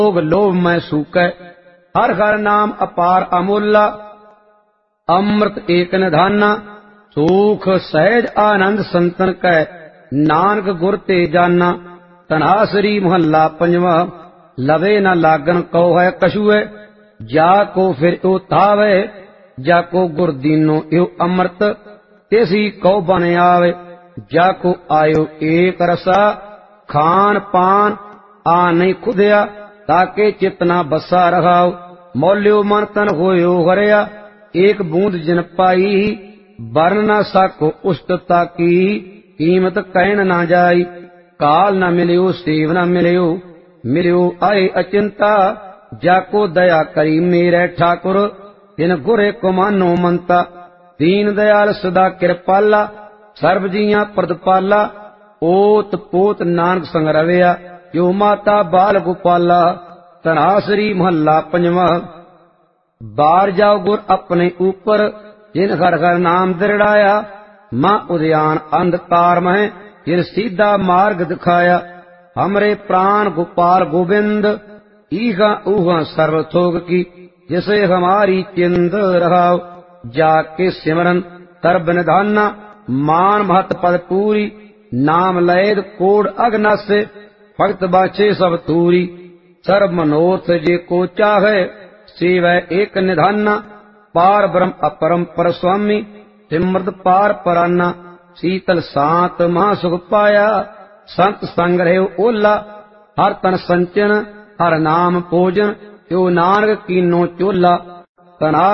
लोभ लोभ मैं सूकै, हर हर नाम अपार अमूला। अमृत एक निधाना, सुख सहज आनंद संतन कै, नानक गुर ते जाना। तनासरी महला पंजवा, लवे न लागन कहो है कछुए, जाको फिर यो थावे, जाको गुर दीनो यो अमृत, तेसी कहो बन आवे। जाको आयो एक रसा, खान पान आ नहीं खुदया, ताके चितना बसा रहाओ। मौल्यो मन तन होयो हरया, एक बूंद जिन पाई, बरन न सको उष्टता की, कीमत कहन न जाई। काल न मिलियो सेव न मिलियो, मिलियो आए अचिंता, जाको दया करी मेरे ठाकुर, तिन गुरे को मानो मनता। दीन दयाल सदा कृपाला, सर्व जियां प्रदपाला, ओत पोत नानक संग रविया, यो माता बाल गोपाला। तनासरी महला पंजवा, बार जाओ गुर अपने ऊपर, जिन हर हर नाम दृढ़ाया, मां उद्यान अंधकार में, जिन सीधा मार्ग दिखाया। हमरे प्राण गोपाल गोविंद, ईहा ऊहा सर्व थोग की, जिसे हमारी चिंद रहाओ। जाके सिमरन तरब निधाना, मान महत पद पूरी, नाम लैद कोड अगनासे, भक्त बाछे सब तूरी। सर्व मनोरथ जे को चाहे, सेवै एक निधाना, पार ब्रह्म अपरंपर स्वामी, सिमृत पार पराना। शीतल सांत महासुख पाया, संत संग रहे ओला, हर तन संचन हर नाम पूजन, यो नानक कीनो चोला। तना